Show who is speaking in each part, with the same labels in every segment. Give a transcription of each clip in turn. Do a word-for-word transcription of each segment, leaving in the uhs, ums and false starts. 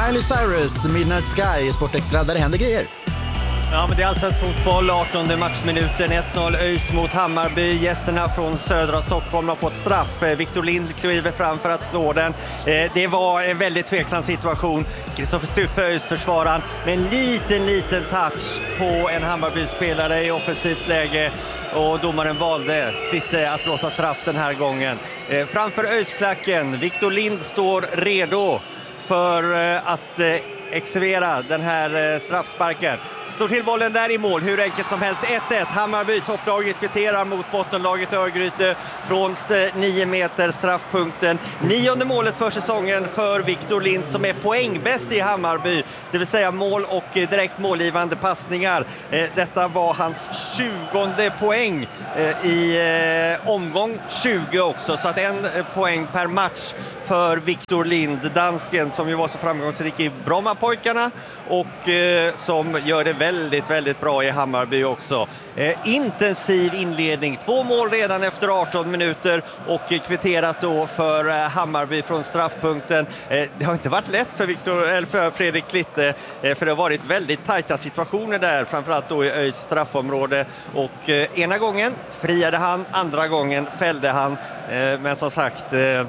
Speaker 1: Miley Cyrus, Midnight Sky, Sportextra, där det händer grejer.
Speaker 2: Ja, men det är alltså ett fotboll, artonde matchminuten, ett noll ÖIS mot Hammarby. Gästerna från södra Stockholm har fått straff. Victor Lind kliver fram för att slå den. Det var en väldigt tveksam situation. Kristoffer Stuffe, ÖIS försvararen, med en liten, liten touch på en Hammarby-spelare i offensivt läge. Och domaren valde lite att blåsa straff den här gången. Framför ÖIS-klacken, Victor Lind står redo för att exekvera den här straffsparken. Står till bollen där i mål, hur enkelt som helst. ett ett, Hammarby, topplaget kvitterar mot bottenlaget Örgryte från nio meter straffpunkten. Nionde målet för säsongen för Victor Lind, som är poängbäst i Hammarby. Det vill säga mål och direkt målgivande passningar. Detta var hans tjugonde poäng i omgång tjugo också. Så att en poäng per match för Victor Lind, dansken som ju var så framgångsrik i Brommapojkarna och eh, som gör det väldigt, väldigt bra i Hammarby också. Eh, intensiv inledning, två mål redan efter arton minuter och kvitterat då för eh, Hammarby från straffpunkten. Eh, det har inte varit lätt för, Victor, eller för Fredrik Klitte, eh, för det har varit väldigt tajta situationer där, framförallt då i ÖIS straffområde. Och eh, ena gången friade han, andra gången fällde han. Eh, men som sagt... Eh,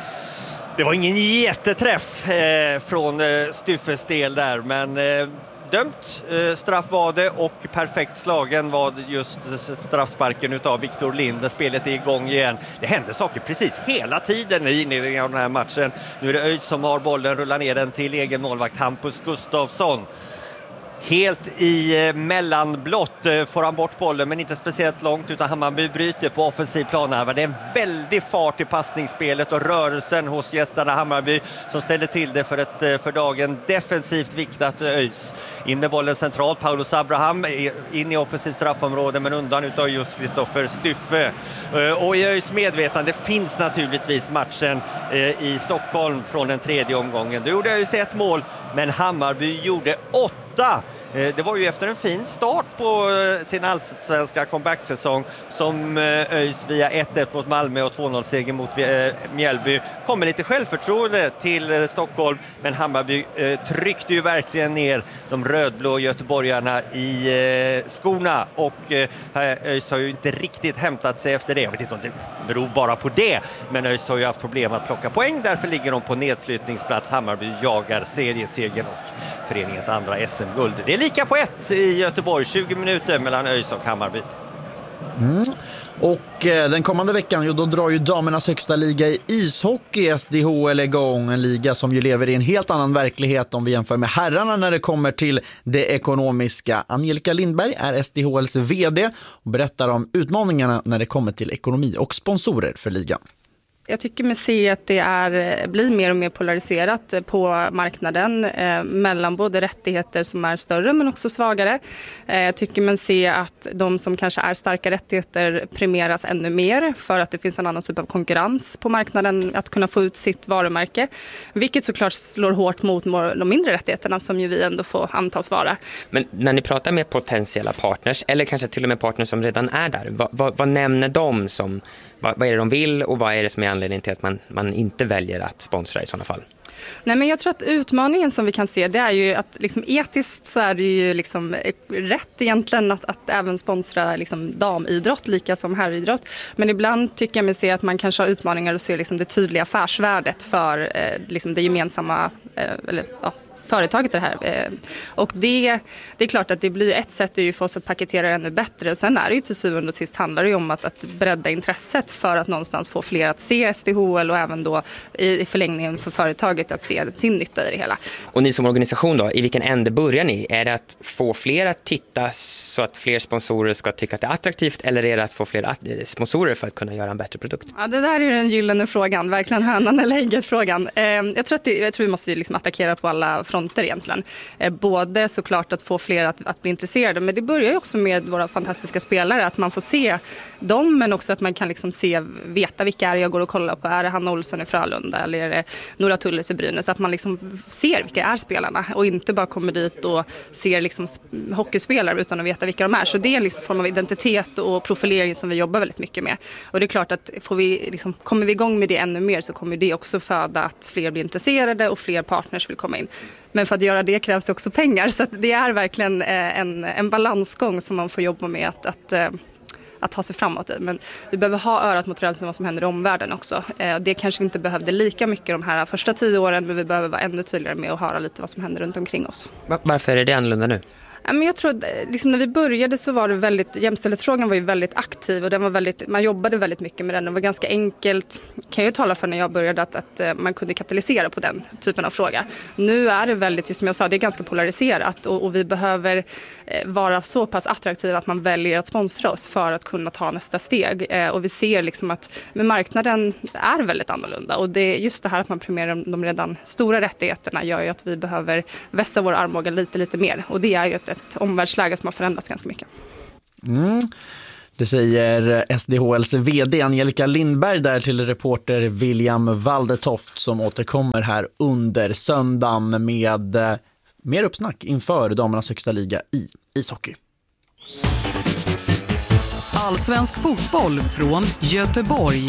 Speaker 2: Det var ingen jätteträff eh, från eh, Stuffes del där, men eh, dömt eh, straff var det, och perfekt slagen var just straffsparken utav Victor Lind. Spelet är igång igen. Det händer saker precis hela tiden i inledningen av den här matchen. Nu är det ÖIS som har bollen, rullar ner den till egen målvakt Hampus Gustafsson. Helt i eh, mellanblott eh, får han bort bollen, men inte speciellt långt, utan Hammarby bryter på offensiv plan här. Det är en väldig fart i passningsspelet och rörelsen hos gästerna Hammarby som ställer till det för ett eh, för dagen defensivt viktat ÖIS. In med bollen centralt, Paulus Abraham in i offensiv straffområde, men undan utav just Kristoffer Stuffe. Eh, och i ÖIS medvetande finns naturligtvis matchen eh, i Stockholm från den tredje omgången. Då gjorde ÖIS ett mål, men Hammarby gjorde åtta. Det var ju efter en fin start på sin allsvenska comeback-säsong som ÖIS via ett ett mot Malmö och två noll-seger mot Mjällby kommer lite självförtroende till Stockholm, men Hammarby tryckte ju verkligen ner de rödblå göteborgarna i skorna, och ÖIS har ju inte riktigt hämtat sig efter det. Jag vet inte om det beror bara på det, men ÖIS har ju haft problem att plocka poäng, därför ligger de på nedflyttningsplats. Hammarby jagar seriesegen och föreningens andra S M-guld. Det är lika på ett i Göteborg, tjugo minuter mellan ÖIS och Hammarby.
Speaker 1: Mm. Och eh, den kommande veckan, jo, då drar ju damernas högsta liga i ishockey, S D H L, igång. En liga som ju lever i en helt annan verklighet om vi jämför med herrarna när det kommer till det ekonomiska. Angelica Lindberg är S D H L:s vd och berättar om utmaningarna när det kommer till ekonomi och sponsorer för ligan.
Speaker 3: Jag tycker mig se att det är, blir mer och mer polariserat på marknaden eh, mellan både rättigheter som är större men också svagare. Eh, jag tycker man se att de som kanske är starka rättigheter premieras ännu mer för att det finns en annan typ av konkurrens på marknaden att kunna få ut sitt varumärke. Vilket såklart slår hårt mot de mindre rättigheterna som ju vi ändå får antas vara.
Speaker 4: Men när ni pratar med potentiella partners eller kanske till och med partners som redan är där, vad, vad, vad nämner de som... Vad, vad är det de vill och vad är det som är anledningen till att man, man inte väljer att sponsra i sådana fall?
Speaker 3: Nej, men jag tror att utmaningen som vi kan se, det är ju att liksom, etiskt så är det ju liksom rätt egentligen att, att även sponsra liksom, damidrott lika som herridrott. Men ibland tycker jag mig se att man kanske har utmaningar och ser liksom, det tydliga affärsvärdet för eh, liksom, det gemensamma eh, eller ja, företaget det här. Och det, det är klart att det blir ett sätt ju för oss att paketera det ännu bättre. Och sen är det ju till syvende och sist handlar det ju om att, att bredda intresset för att någonstans få fler att se S D H L och även då i förlängningen för företaget att se sin nytta i det hela.
Speaker 4: Och ni som organisation då, i vilken ände börjar ni? Är det att få fler att titta så att fler sponsorer ska tycka att det är attraktivt, eller är det att få fler sponsorer för att kunna göra en bättre produkt?
Speaker 3: Ja, det där är ju den gyllene frågan, verkligen hönan eller ägget frågan. Jag tror att det, jag tror vi måste liksom attackera på alla fronter fronter egentligen. Eh, både såklart att få fler att, att bli intresserade, men det börjar ju också med våra fantastiska spelare, att man får se dem, men också att man kan liksom se, veta vilka är jag går och kollar på. Är det Hanna Olsson i Frölunda eller är det Nora Tulles i Brynäs? Så att man liksom ser vilka är spelarna och inte bara kommer dit och ser liksom hockeyspelare utan att veta vilka de är. Så det är liksom en form av identitet och profilering som vi jobbar väldigt mycket med. Och det är klart att får vi liksom, kommer vi igång med det ännu mer så kommer det också föda att fler blir intresserade och fler partners vill komma in. Men för att göra det krävs också pengar, så att det är verkligen en, en balansgång som man får jobba med att, att att ta sig framåt i. Men vi behöver ha örat mot rälsen vad som händer i omvärlden också. Det kanske vi inte behövde lika mycket de här första tio åren, men vi behöver vara ännu tydligare med att höra lite vad som händer runt omkring oss.
Speaker 4: Varför är det annorlunda nu?
Speaker 3: Men jag tror liksom när vi började så var det väldigt, jämställdhetsfrågan var ju väldigt aktiv och den var väldigt, man jobbade väldigt mycket med den. Det var ganska enkelt, kan jag ju tala för när jag började, att, att man kunde kapitalisera på den typen av fråga. Nu är det väldigt, just som jag sa, det är ganska polariserat och, och vi behöver vara så pass attraktiva att man väljer att sponsra oss för att kunna ta nästa steg. Och vi ser liksom att men marknaden är väldigt annorlunda och det är just det här att man premierar de redan stora rättigheterna gör ju att vi behöver vässa vår armbåge lite, lite mer. Och det är ju ett ett omvärldsläge som har förändrats ganska mycket.
Speaker 1: Mm. Det säger S D H L:s vd Angelica Lindberg där till reporter William Waldetoft som återkommer här under söndagen med mer uppsnack inför damernas högsta liga i ishockey.
Speaker 5: Allsvensk fotboll från Göteborg.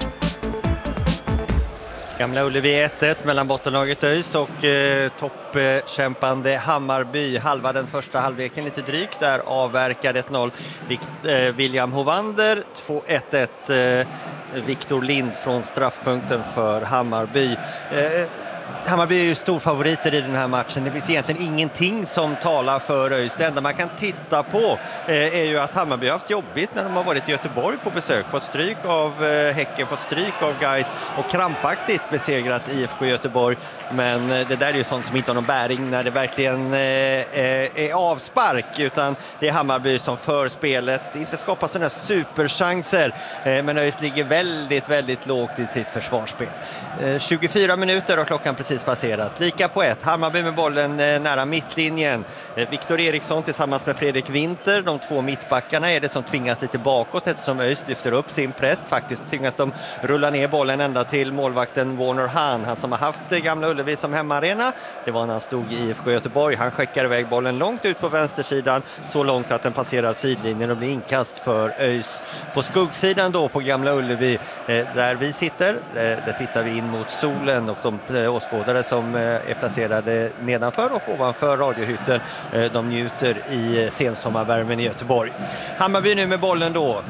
Speaker 2: Gamla Ullevi ett ett mellan bottenlaget ÖIS och eh, toppkämpande Hammarby. Halva den första halvleken lite drygt där avverkade ett noll. Vikt, eh, William Hovander två ett ett. Eh, Viktor Lind från straffpunkten för Hammarby. Eh, Hammarby är ju storfavoriter i den här matchen. Det finns egentligen ingenting som talar för ÖIS. Det enda man kan titta på eh, är ju att Hammarby har haft jobbigt när de har varit i Göteborg på besök. Fått stryk av eh, Häcken, fått stryk av Gais och krampaktigt besegrat I F K Göteborg. Men eh, det där är ju sånt som inte har någon bäring när det verkligen eh, är avspark. Utan det är Hammarby som för spelet. Det inte skapar sådana superchanser. Eh, men ÖIS ligger väldigt, väldigt lågt i sitt försvarsspel. Eh, tjugofyra minuter och klockan precis passerat. Lika på ett. Hammarby med bollen eh, nära mittlinjen. Eh, Viktor Eriksson tillsammans med Fredrik Winter. De två mittbackarna är det som tvingas lite bakåt eftersom ÖIS lyfter upp sin press. Faktiskt tvingas de rulla ner bollen ända till målvakten Warner Hahn. Han som har haft det Gamla Ullevi som hemmaarena. Det var när han stod i I F K Göteborg. Han skickar iväg bollen långt ut på vänstersidan. Så långt att den passerar sidlinjen och blir inkast för ÖIS. På skuggsidan då på Gamla Ullevi eh, där vi sitter. Eh, där tittar vi in mot solen och de eh, åskådare som är placerade nedanför och ovanför radiohytten. De njuter i sensommarvärmen i Göteborg. Hammarby nu med bollen då.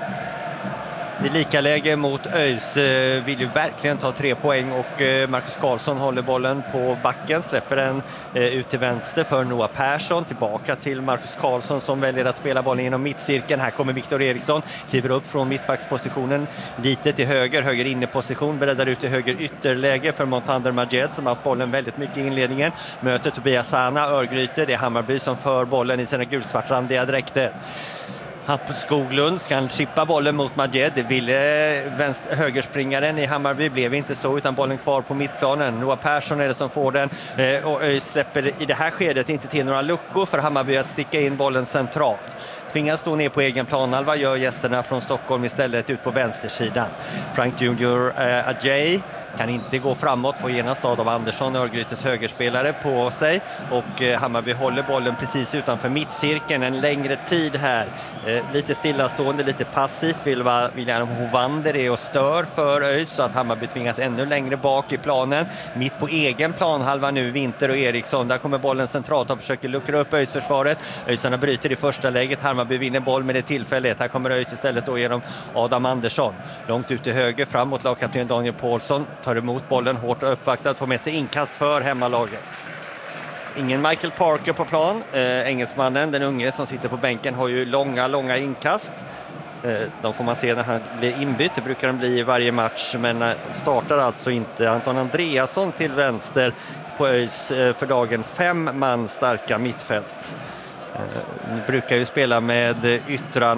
Speaker 2: I lika läge mot ÖIS vill ju verkligen ta tre poäng och Marcus Karlsson håller bollen på backen, släpper den ut till vänster för Noah Persson, tillbaka till Marcus Karlsson som väljer att spela bollen genom mittcirkeln. Här kommer Viktor Eriksson, kliver upp från mittbackspositionen lite till höger, höger inneposition, breddar ut i höger ytterläge för Montander Majed som har haft bollen väldigt mycket i inledningen. Möter Tobias Sana, Örgryte, det är Hammarby som för bollen i sina gulsvartrandiga dräkter. Hampus Skoglund ska chippa bollen mot Majed. Det ville vänster, högerspringaren i Hammarby, blev inte så utan bollen kvar på mittplanen. Noah Persson är det som får den eh, och ÖIS släpper i det här skedet inte till några luckor för Hammarby att sticka in bollen centralt. Tvingas stå ner på egen planhalva, gör gästerna från Stockholm istället ut på vänstersidan. Frank Junior eh, Ajay kan inte gå framåt, får genast av Andersson, Örgrytes högerspelare, på sig och eh, Hammarby håller bollen precis utanför mittcirkeln en längre tid här. Eh, lite stillastående, lite passivt vill va, William Hovander är och stör för ÖIS så att Hammarby tvingas ännu längre bak i planen. Mitt på egen planhalva nu Winter och Eriksson, där kommer bollen centralt och försöker luckra upp ÖIS-försvaret. ÖISarna bryter i första läget, Hammarby vinner boll med det tillfället. Här kommer ÖIS istället då genom Adam Andersson. Långt ut till höger, framåt lagkapten Daniel Paulsson, tar emot bollen hårt och uppvaktad, får med sig inkast för hemmalaget. Ingen Michael Parker på plan. Eh, engelsmannen, den unge som sitter på bänken, har ju långa, långa inkast. Eh, de får man se när han blir inbytt. Det brukar han bli i varje match, men eh, startar alltså inte. Anton Andreasson till vänster på ÖIS eh, för dagen fem man starka mittfält. Nu brukar ju spela med yttrarna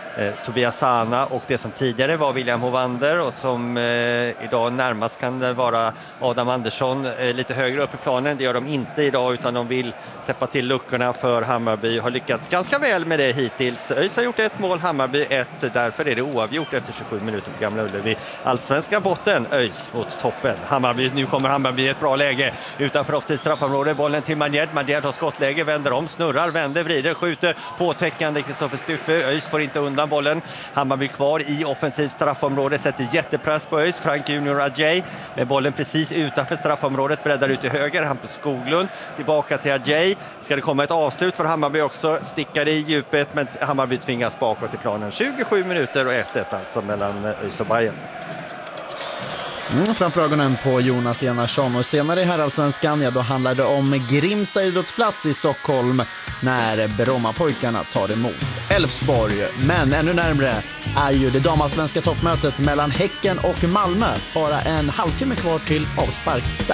Speaker 2: eh, Tobias Sana och det som tidigare var William Hovander och som eh, idag närmast kan det vara Adam Andersson eh, lite högre upp i planen. Det gör de inte idag utan de vill täppa till luckorna för Hammarby. Har lyckats ganska väl med det hittills. ÖIS har gjort ett mål, Hammarby ett. Därför är det oavgjort efter tjugosju minuter på Gamla Ullevi. Allsvenska botten, ÖIS mot toppen. Hammarby, nu kommer Hammarby i ett bra läge utanför offensivt straffområde. Bollen till Manjed. Manjed har skottläge, vänder om, snurrar, vänder, vrider, skjuter. Påtäckande Kristoffer Stuffe. ÖIS får inte undan bollen. Hammarby kvar i offensivt straffområde. Sätter jättepress på ÖIS. Frank Junior Adjei med bollen precis utanför straffområdet. Breddar ut till höger. Hampus Skoglund tillbaka till Adjei. Ska det komma ett avslut för Hammarby också? Stickar i djupet men Hammarby tvingas bakåt i planen. tjugosju minuter och ett ett alltså mellan ÖIS och Bayern.
Speaker 1: Mm, framför ögonen på Jonas Enarsson och senare i Herrallsvenskan, ja, då handlar det om Grimsta idrottsplats i Stockholm när Brommapojkarna tar emot Elfsborg. Men ännu närmare är ju det damallsvenska toppmötet mellan Häcken och Malmö. Bara en halvtimme kvar till avspark där.